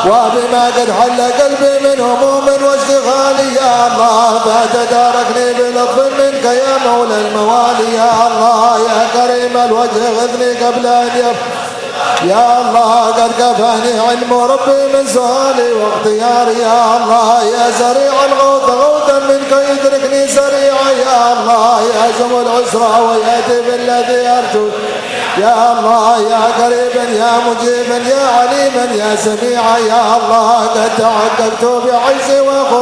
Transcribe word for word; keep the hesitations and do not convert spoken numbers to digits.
وبما قد حل قلبي من هموم واشتغالي يا الله فتداركني بلطف منك يا مولى الموالي يا الله يا كريم الوجه غثني قبل أن يفعل يا الله قد كفاني علم ربي من سؤالي واختياري يا الله يا سريع الغوث غوثا منك يدركني سريعا يا الله يا سمو العسرى وياتي بالذي ارجو يا الله يا قريبا يا مجيبا يا عليما يا سميعا يا الله قد تعقبت بعجزي